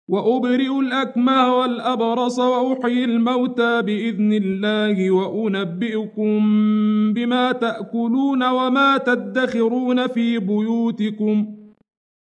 وأبرئ الأكمه والأبرص وأحيي الموتى بإذن الله وأنبئكم بما تأكلون وما تدخرون في بيوتكم